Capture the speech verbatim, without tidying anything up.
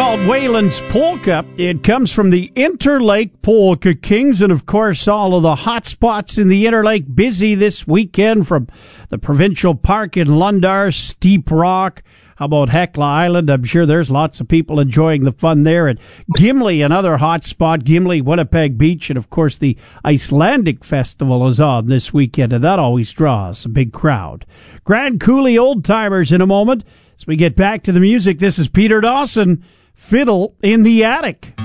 called Wayland's Polka. It comes from the Interlake Polka Kings, and of course all of the hot spots in the Interlake busy this weekend, from the Provincial Park in Lundar, Steep Rock. How about Hecla Island? I'm sure there's lots of people enjoying the fun there. And Gimli, another hot spot, Gimli, Winnipeg Beach, and of course the Icelandic Festival is on this weekend, and that always draws a big crowd. Grand Coulee Old Timers in a moment. As we get back to the music, this is Peter Dawson, Fiddle in the Attic.